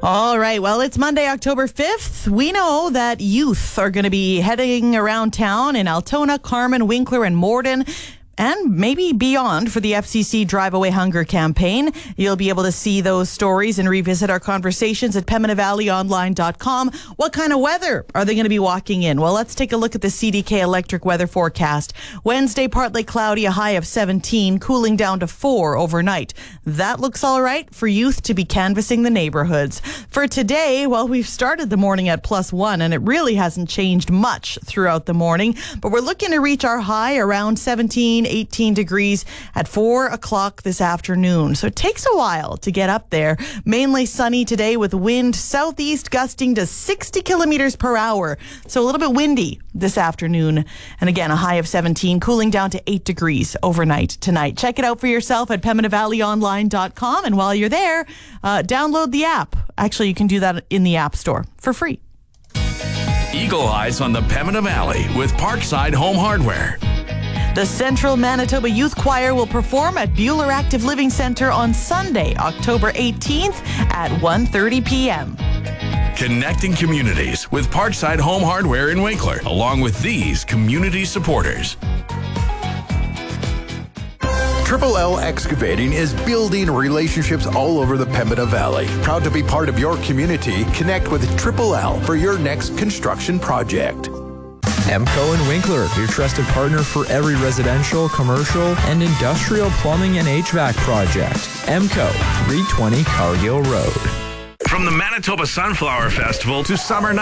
All right. Well, it's Monday, October 5th. We know that youth are going to be heading around town in Altona, Carman, Winkler, and Morden, and maybe beyond for the FCC Drive Away Hunger campaign. You'll be able to see those stories and revisit our conversations at PembinaValleyOnline.com. What kind of weather are they going to be walking in? Well, let's take a look at the CDK electric weather forecast. Wednesday, partly cloudy, a high of 17, cooling down to 4 overnight. That looks all right for youth to be canvassing the neighborhoods. For today, well, we've started the morning at +1, and it really hasn't changed much throughout the morning, but we're looking to reach our high around 18 degrees at 4 o'clock this afternoon. So it takes a while to get up there. Mainly sunny today with wind southeast gusting to 60 kilometers per hour. So a little bit windy this afternoon. And again, a high of 17, cooling down to 8 degrees overnight tonight. Check it out for yourself at PembinaValleyOnline.com. And while you're there, download the app. Actually, you can do that in the App Store for free. Eagle Eyes on the Pembina Valley with Parkside Home Hardware. The Central Manitoba Youth Choir will perform at Buhler Active Living Centre on Sunday, October 18th at 1:30 p.m. Connecting communities with Parkside Home Hardware in Winkler, along with these community supporters. Triple L Excavating is building relationships all over the Pembina Valley. Proud to be part of your community. Connect with Triple L for your next construction project. EMCO and Winkler, your trusted partner for every residential, commercial, and industrial plumbing and HVAC project. EMCO, 320 Cargill Road. From the Manitoba Sunflower Festival to Summer Night.